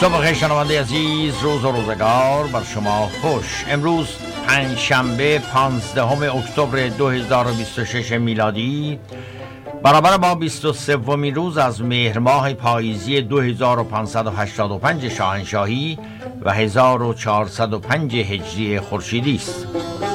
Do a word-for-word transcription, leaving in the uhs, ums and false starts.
صبح بخیر شنونده عزیز، روز و روزگار بر شما خوش. امروز پنج شنبه پانزدهم اکتبر دو هزار و بیست و شش میلادی برابر با بیست و سومین روز از مهر ماه پاییزی دو هزار و پانصد و هشتاد و پنج شاهنشاهی و هزار و چهارصد و پنج هجری خورشیدی است.